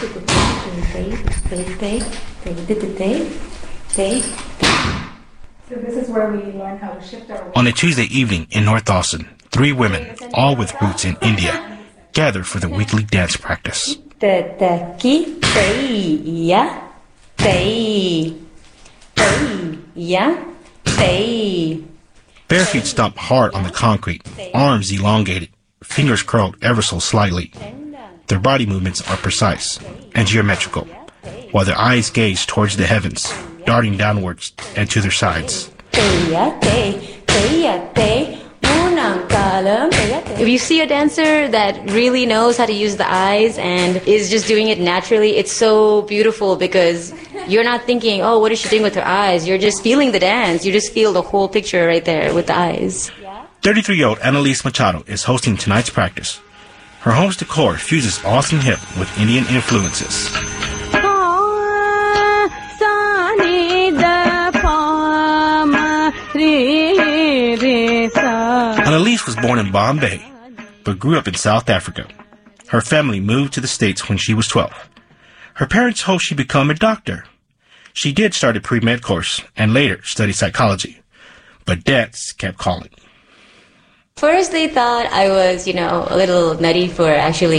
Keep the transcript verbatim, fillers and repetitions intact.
this is where we learn how to shift our weight. On a Tuesday evening in North Austin, three women, all with roots in India, gathered for the weekly dance practice. Bare feet stomp hard on the concrete, arms elongated, fingers curled ever so slightly. Their body movements are precise and geometrical, while their eyes gaze towards the heavens, darting downwards and to their sides. If you see a dancer that really knows how to use the eyes and is just doing it naturally, it's so beautiful because you're not thinking, oh, what is she doing with her eyes? You're just feeling the dance. You just feel the whole picture right there with the eyes. thirty-three-year-old Annalise Machado is hosting tonight's practice. Her home's decor fuses Austin hip with Indian influences. Annalise was born in Bombay, but grew up in South Africa. Her family moved to the States when she was twelve. Her parents hoped she become a doctor. She did start a pre-med course and later study psychology, but dance kept calling. First, they thought I was, you know, a little nutty for actually